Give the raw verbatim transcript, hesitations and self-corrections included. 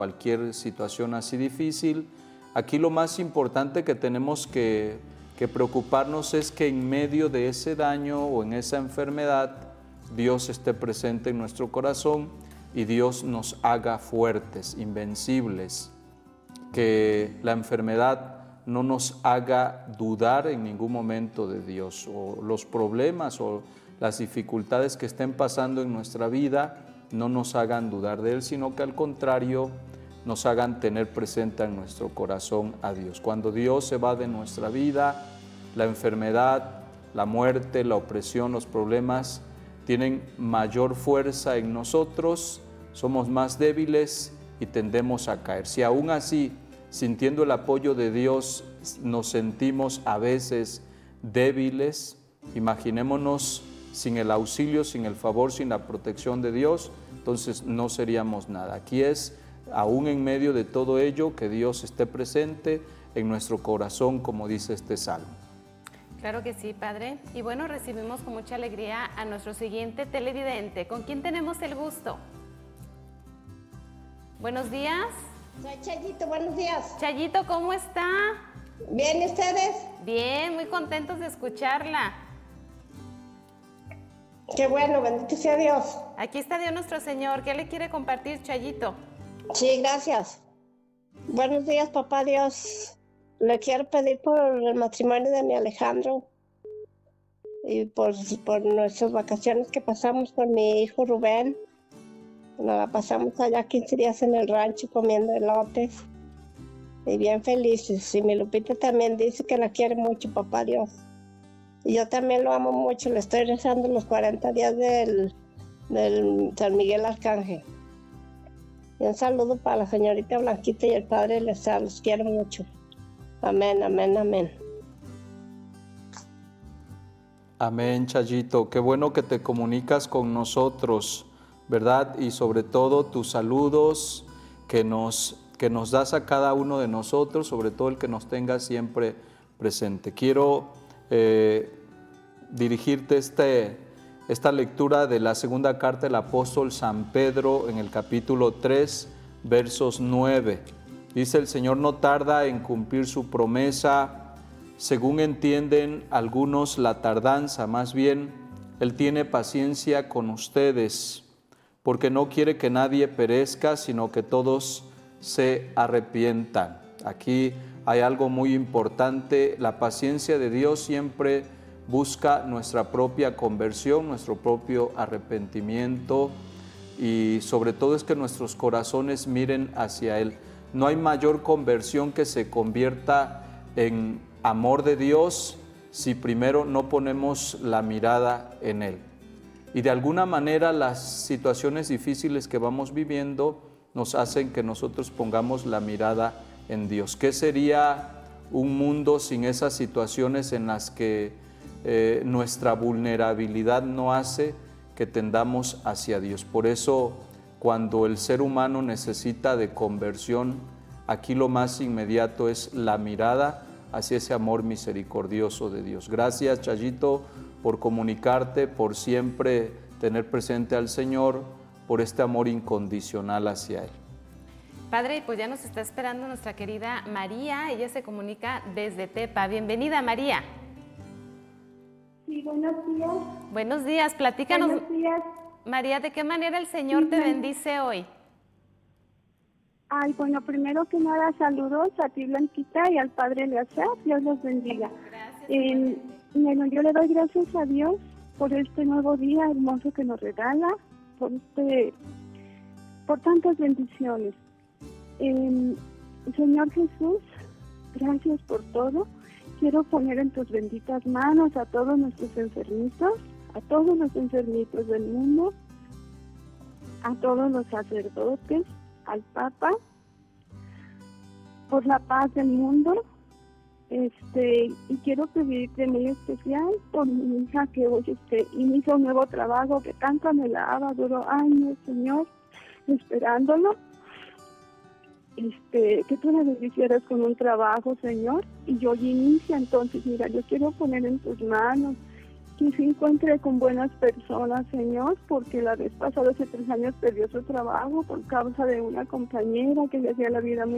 cualquier situación así difícil. Aquí lo más importante que tenemos que, que preocuparnos es que en medio de ese daño o en esa enfermedad, Dios esté presente en nuestro corazón y Dios nos haga fuertes, invencibles, que la enfermedad no nos haga dudar en ningún momento de Dios, o los problemas o las dificultades que estén pasando en nuestra vida no nos hagan dudar de Él, sino que al contrario nos hagan tener presente en nuestro corazón a Dios. Cuando Dios se va de nuestra vida, la enfermedad, la muerte, la opresión, los problemas tienen mayor fuerza en nosotros, somos más débiles y tendemos a caer. Si aún así, sintiendo el apoyo de Dios, nos sentimos a veces débiles, imaginémonos sin el auxilio, sin el favor, sin la protección de Dios, entonces no seríamos nada. Aquí es, aún en medio de todo ello, que Dios esté presente en nuestro corazón, como dice este salmo. Claro que sí, Padre. Y bueno, recibimos con mucha alegría a nuestro siguiente televidente. ¿Con quién tenemos el gusto? Buenos días. Soy Chayito, buenos días. Chayito, ¿cómo está? Bien, ¿y ustedes? Bien, muy contentos de escucharla. Qué bueno, bendito sea Dios. Aquí está Dios nuestro Señor. ¿Qué le quiere compartir, Chayito? Sí, gracias. Buenos días, papá Dios. Le quiero pedir por el matrimonio de mi Alejandro y por, por nuestras vacaciones que pasamos con mi hijo Rubén. Nos la pasamos allá quince días en el rancho comiendo elotes y bien felices. Y mi Lupita también dice que la quiere mucho, papá Dios. Y yo también lo amo mucho, le estoy rezando los cuarenta días del, del San Miguel Arcángel. Y un saludo para la señorita Blanquita y el padre Lezar, los quiero mucho. Amén, amén, amén. Amén, Chayito. Qué bueno que te comunicas con nosotros, ¿verdad? Y sobre todo tus saludos que nos, que nos das a cada uno de nosotros, sobre todo el que nos tenga siempre presente. Quiero eh, dirigirte este, esta lectura de la segunda carta del apóstol San Pedro en el capítulo tres, versos nueve. Dice: el Señor no tarda en cumplir su promesa, según entienden algunos la tardanza, más bien Él tiene paciencia con ustedes, porque no quiere que nadie perezca, sino que todos se arrepientan. Aquí hay algo muy importante: la paciencia de Dios siempre busca nuestra propia conversión, nuestro propio arrepentimiento, y sobre todo es que nuestros corazones miren hacia Él. No hay mayor conversión que se convierta en amor de Dios si primero no ponemos la mirada en Él. Y de alguna manera las situaciones difíciles que vamos viviendo nos hacen que nosotros pongamos la mirada en Dios. ¿Qué sería un mundo sin esas situaciones en las que eh, nuestra vulnerabilidad no hace que tendamos hacia Dios? Por eso, cuando el ser humano necesita de conversión, aquí lo más inmediato es la mirada hacia ese amor misericordioso de Dios. Gracias, Chayito, por comunicarte, por siempre tener presente al Señor, por este amor incondicional hacia Él. Padre, pues ya nos está esperando nuestra querida María. Ella se comunica desde Tepa. Bienvenida, María. Sí, buenos días. Buenos días, platícanos. Buenos días. María, ¿de qué manera el Señor Sí, te me... bendice hoy? Ay, bueno, primero que nada, saludos a ti, Blanquita, y al Padre Eleazar. Dios los bendiga. Gracias. Eh, bueno, yo le doy gracias a Dios por este nuevo día hermoso que nos regala, por este, por tantas bendiciones. Eh, Señor Jesús, gracias por todo. Quiero poner en tus benditas manos a todos nuestros enfermitos, a todos los enfermitos del mundo, a todos los sacerdotes, al Papa, por la paz del mundo. Este, y quiero pedirte muy especial por mi hija que hoy este, inicia un nuevo trabajo que tanto anhelaba, duró años, Señor, esperándolo. Este, que tú la bendicieras con un trabajo, Señor, y hoy inicia. Entonces, mira, yo quiero poner en tus manos que se encuentre con buenas personas, Señor, porque la vez pasada, hace tres años, perdió su trabajo por causa de una compañera que le hacía la vida muy